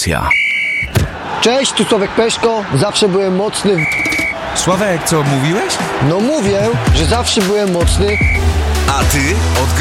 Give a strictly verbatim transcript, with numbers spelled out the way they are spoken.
Autopromocja. Cześć, tu Sławek Peszko. Zawsze byłem mocny. w- Sławek, co mówiłeś? No mówię, że zawsze byłem mocny. A ty od